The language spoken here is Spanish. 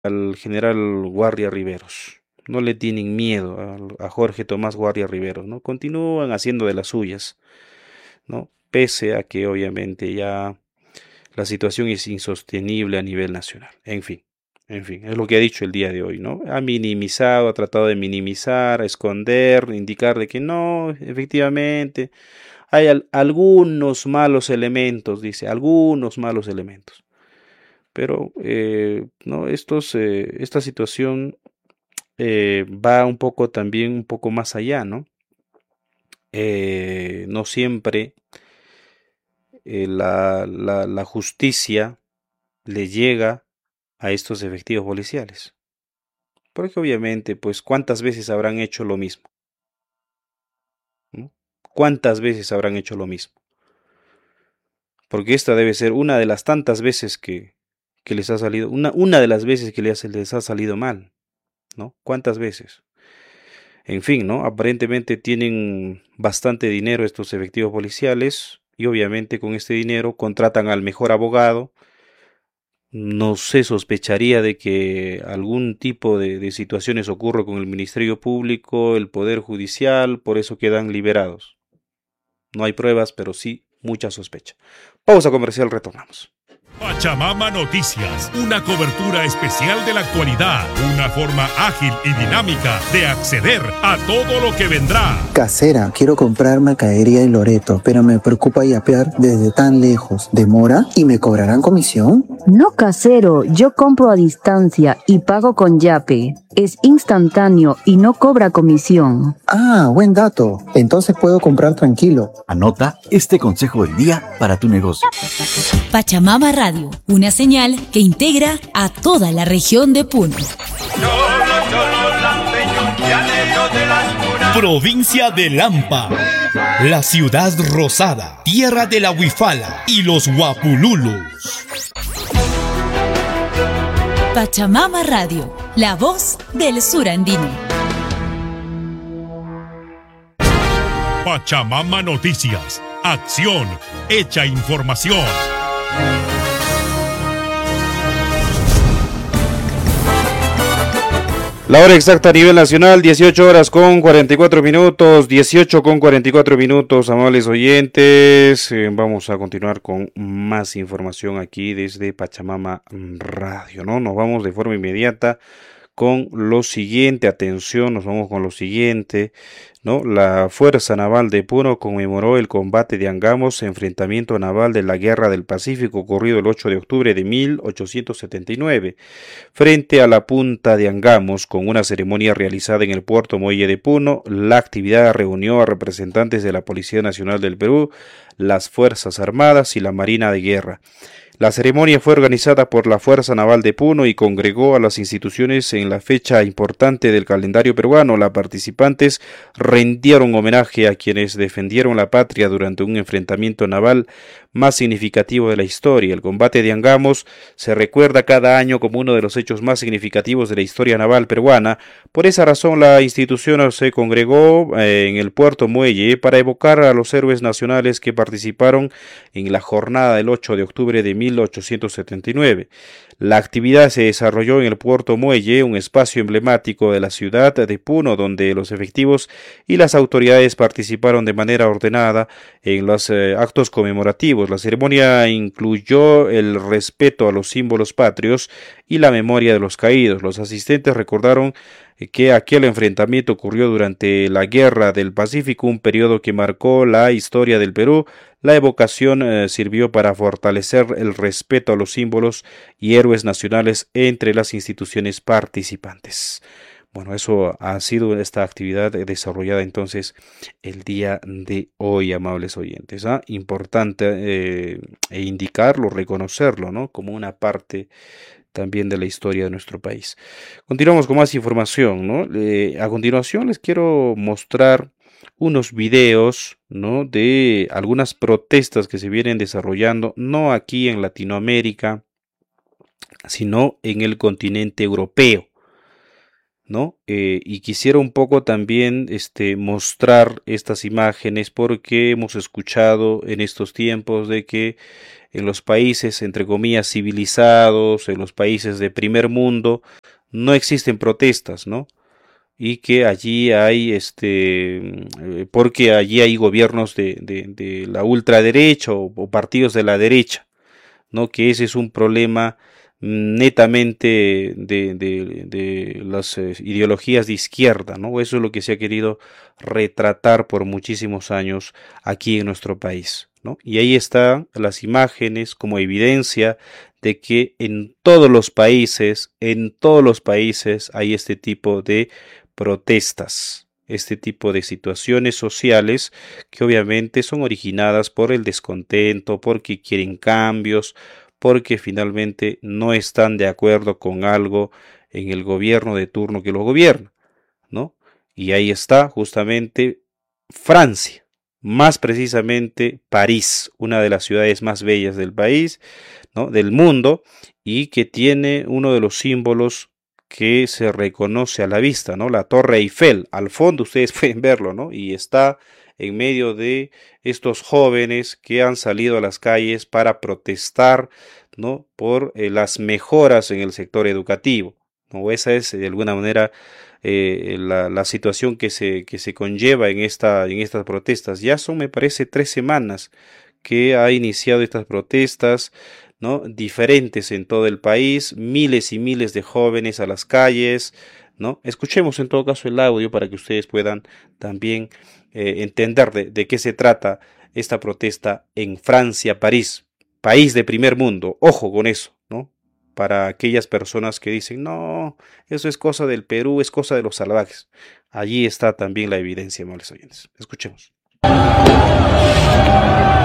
al general Guardia Riveros. No le tienen miedo a Jorge Tomás Guardia Riveros, ¿no? Continúan haciendo de las suyas, ¿no? Pese a que obviamente ya la situación es insostenible a nivel nacional. En fin, es lo que ha dicho el día de hoy, ¿no? Ha minimizado, ha tratado de minimizar, esconder, indicar de que no, efectivamente, hay algunos malos elementos, dice, algunos malos elementos. Pero no, esta situación va un poco también, un poco más allá, ¿no? No siempre la justicia le llega a estos efectivos policiales. Porque obviamente, pues, ¿cuántas veces habrán hecho lo mismo? ¿No? ¿Cuántas veces habrán hecho lo mismo? Porque esta debe ser una de las tantas veces que les ha salido, una de las veces que les ha salido mal, ¿no? ¿Cuántas veces? En fin, ¿no? Aparentemente tienen bastante dinero estos efectivos policiales y obviamente con este dinero contratan al mejor abogado. No se sospecharía de que algún tipo de situaciones ocurra con el Ministerio Público, el Poder Judicial, por eso quedan liberados. No hay pruebas, pero sí mucha sospecha. Pausa comercial, retornamos. Pachamama Noticias, una cobertura especial de la actualidad, una forma ágil y dinámica de acceder a todo lo que vendrá. Casera, quiero comprar mercadería en Loreto, pero me preocupa yapear desde tan lejos. ¿Demora? ¿Y me cobrarán comisión? No, casero, yo compro a distancia y pago con Yape. Es instantáneo y no cobra comisión. Ah, buen dato. Entonces puedo comprar tranquilo. Anota este consejo del día para tu negocio. Pachamama Radio, una señal que integra a toda la región de Puno. Provincia de Lampa, la ciudad rosada, tierra de la huifala y los guapululus. Pachamama Radio, la voz del sur andino. Pachamama Noticias, acción, hecha información. La hora exacta a nivel nacional, 18 horas con 44 minutos, 18 con 44 minutos, amables oyentes. Vamos a continuar con más información aquí desde Pachamama Radio, ¿no? Nos vamos de forma inmediata con lo siguiente, atención, nos vamos con lo siguiente, ¿no? La Fuerza Naval de Puno conmemoró el combate de Angamos, enfrentamiento naval de la Guerra del Pacífico ocurrido el 8 de octubre de 1879, frente a la punta de Angamos, con una ceremonia realizada en el puerto muelle de Puno. La actividad reunió a representantes de la Policía Nacional del Perú, las Fuerzas Armadas y la Marina de Guerra. La ceremonia fue organizada por la Fuerza Naval de Puno y congregó a las instituciones en la fecha importante del calendario peruano. Los participantes rindieron homenaje a quienes defendieron la patria durante un enfrentamiento naval más significativo de la historia. El combate de Angamos se recuerda cada año como uno de los hechos más significativos de la historia naval peruana. Por esa razón, la institución se congregó en el puerto muelle para evocar a los héroes nacionales que participaron en la jornada del 8 de octubre de 1879. La actividad se desarrolló en el puerto muelle, un espacio emblemático de la ciudad de Puno, donde los efectivos y las autoridades participaron de manera ordenada en los actos conmemorativos. La ceremonia incluyó el respeto a los símbolos patrios y la memoria de los caídos. Los asistentes recordaron que aquel enfrentamiento ocurrió durante la Guerra del Pacífico, un periodo que marcó la historia del Perú. La evocación sirvió para fortalecer el respeto a los símbolos y héroes nacionales entre las instituciones participantes. Bueno, eso ha sido esta actividad desarrollada entonces el día de hoy, amables oyentes. Importante indicarlo, reconocerlo, ¿no? Como una parte también de la historia de nuestro país. Continuamos con más información, ¿no? A continuación les quiero mostrar unos videos, ¿no? De algunas protestas que se vienen desarrollando, no aquí en Latinoamérica, sino en el continente europeo, ¿no? Y quisiera un poco también mostrar estas imágenes porque hemos escuchado en estos tiempos de que en los países, entre comillas, civilizados, en los países de primer mundo, no existen protestas, ¿no? Y que allí hay, porque allí hay gobiernos de la ultraderecha o partidos de la derecha, ¿no? Que ese es un problema netamente de las ideologías de izquierda, ¿no? Eso es lo que se ha querido retratar por muchísimos años aquí en nuestro país, ¿no? Y ahí están las imágenes como evidencia de que en todos los países hay este tipo de protestas, este tipo de situaciones sociales que obviamente son originadas por el descontento, porque quieren cambios, porque finalmente no están de acuerdo con algo en el gobierno de turno que lo gobierna, ¿no? Y ahí está justamente Francia, más precisamente París, una de las ciudades más bellas del país, ¿no? Del mundo, y que tiene uno de los símbolos que se reconoce a la vista, ¿no? La Torre Eiffel, al fondo ustedes pueden verlo, ¿no? Y está en medio de estos jóvenes que han salido a las calles para protestar, ¿no? Por las mejoras en el sector educativo, ¿no? Esa es de alguna manera la situación que se conlleva en estas protestas. Ya son, me parece, 3 semanas que ha iniciado estas protestas, ¿no? Diferentes en todo el país, miles y miles de jóvenes a las calles, ¿no? Escuchemos en todo caso el audio para que ustedes puedan también entender de qué se trata esta protesta en Francia, París, país de primer mundo. Ojo con eso, ¿no? Para aquellas personas que dicen, no, eso es cosa del Perú, es cosa de los salvajes. Allí está también la evidencia, amables oyentes. Escuchemos.